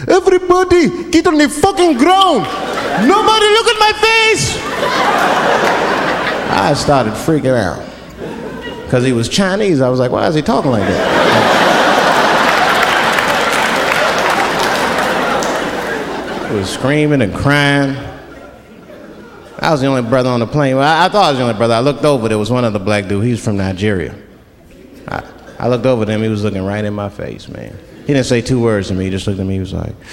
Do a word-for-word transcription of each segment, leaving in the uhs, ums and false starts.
everybody get on the fucking ground. Nobody look at my face. I started freaking out. Because he was Chinese, I was like, why is he talking like that? He was screaming and crying. I was the only brother on the plane. Well, I, I thought I was the only brother. I looked over, there was one other black dude. He was from Nigeria. I, I looked over at him, he was looking right in my face, man. He didn't say two words to me, he just looked at me, he was like...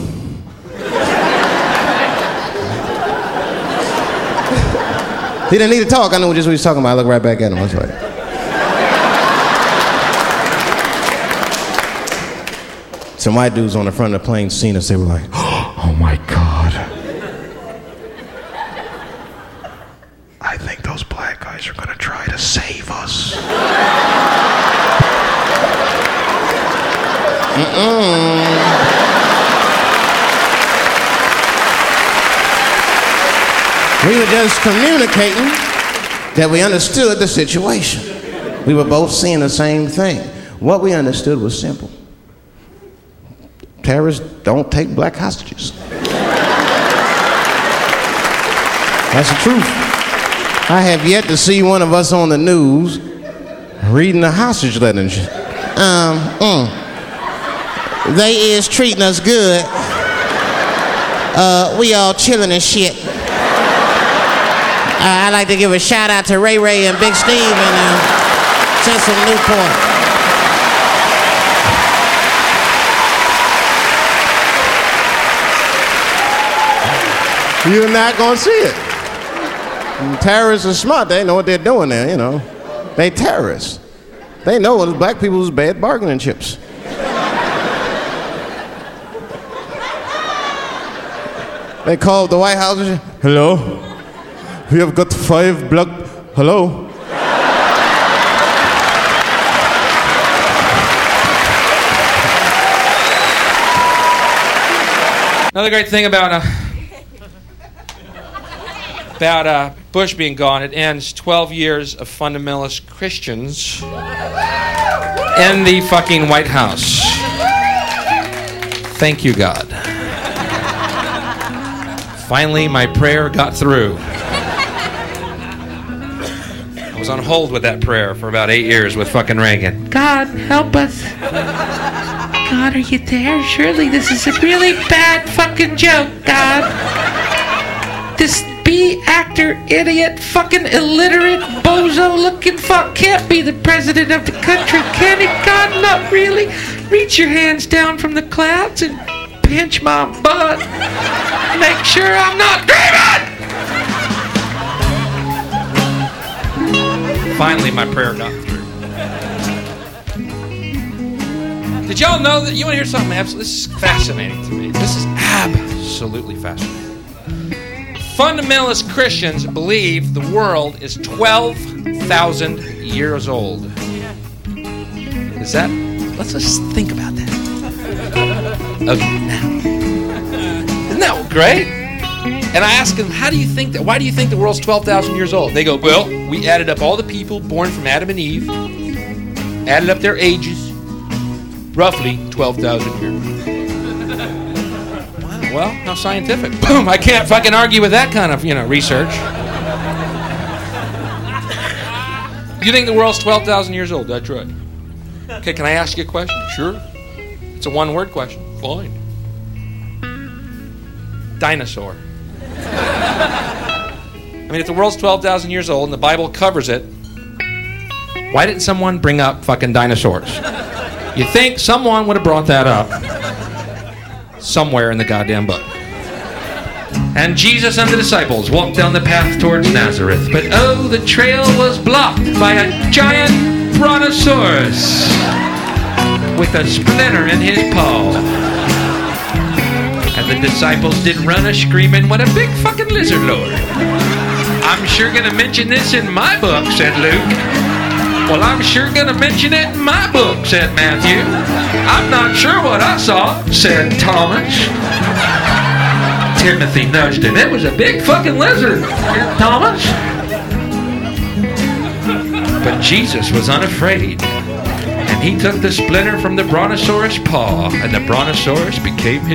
He didn't need to talk, I knew just what he was talking about. I looked right back at him, I was like... Some white dudes on the front of the plane seen us, they were like, oh my God. I think those black guys are gonna try to save us. Mm-mm. We were just communicating that we understood the situation. We were both seeing the same thing. What we understood was simple. Terrorists don't take black hostages. That's the truth. I have yet to see one of us on the news reading a hostage letter and shit. Um, mm. They is treating us good. Uh, we all chilling and shit. Uh, I'd like to give a shout out to Ray Ray and Big Steve and uh, Cecil Newport. You're not gonna see it. And terrorists are smart. They know what they're doing there, you know. They terrorists. They know what black people's bad bargaining chips. They called the White House and said, hello? We have got five black... Hello? Another great thing about... Uh, About uh, Bush being gone, it ends twelve years of fundamentalist Christians in the fucking White House. Thank you, God. Finally, my prayer got through. I was on hold with that prayer for about eight years with fucking Reagan. God, help us. God, are you there? Surely this is a really bad fucking joke, God. This... B-actor, idiot, fucking illiterate, bozo-looking fuck can't be the president of the country, can he? God, not really. Reach your hands down from the clouds and pinch my butt. Make sure I'm not dreaming! Finally, my prayer got through. Did y'all know that? You want to hear something absolutely? This is fascinating to me. This is absolutely fascinating. Fundamentalist Christians believe the world is twelve thousand years old. Is that? Let's just think about that. Okay, now. Isn't that great? And I ask them, how do you think that? Why do you think the world's twelve thousand years old? They go, well, we added up all the people born from Adam and Eve, added up their ages, roughly twelve thousand years. Well, how scientific. Boom, I can't fucking argue with that kind of, you know, research. You think the world's twelve thousand years old? That's right. Okay, can I ask you a question? Sure. It's a one-word question. Fine. Dinosaur. I mean, if the world's twelve thousand years old and the Bible covers it, why didn't someone bring up fucking dinosaurs? You think someone would have brought that up somewhere in the goddamn book. And Jesus and the disciples walked down the path towards Nazareth, but oh, the trail was blocked by a giant brontosaurus with a splinter in his paw. And the disciples did run a screaming, what a big fucking lizard lord. I'm sure gonna mention this in my book, said Luke. Well, I'm sure gonna mention it in my book, said Matthew. I'm not sure what I saw, said Thomas. Timothy nudged him. It was a big fucking lizard, Thomas. But Jesus was unafraid. And he took the splinter from the brontosaurus paw, and the brontosaurus became his